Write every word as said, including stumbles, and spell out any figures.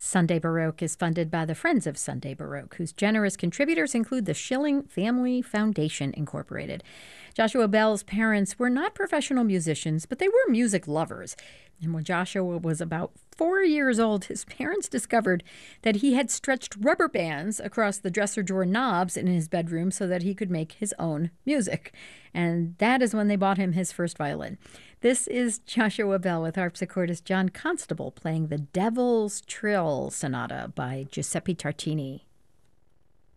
Sunday Baroque is funded by the Friends of Sunday Baroque, whose generous contributors include the Schilling Family Foundation, Incorporated. Joshua Bell's parents were not professional musicians, but they were music lovers. And when Joshua was about four years old, his parents discovered that he had stretched rubber bands across the dresser drawer knobs in his bedroom so that he could make his own music. And that is when they bought him his first violin. This is Joshua Bell with harpsichordist John Constable playing the Devil's Trill Sonata by Giuseppe Tartini.